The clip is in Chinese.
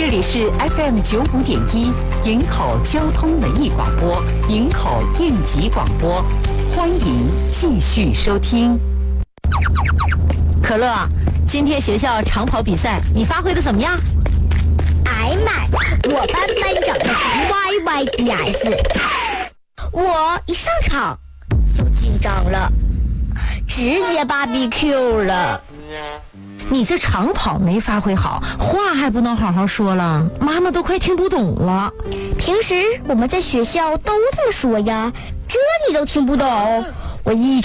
这里是 FM95.1营口交通文艺广播，营口应急广播，欢迎继续收听。可乐，今天学校长跑比赛你发挥的怎么样？ 哎妈，我班长的是 YYDS， 我一上场就紧张了，直接BBQ 了。 你这长跑没发挥好，话还不能好好说了，妈妈都快听不懂了。 平时我们在学校都这么说呀，这你都听不懂，我一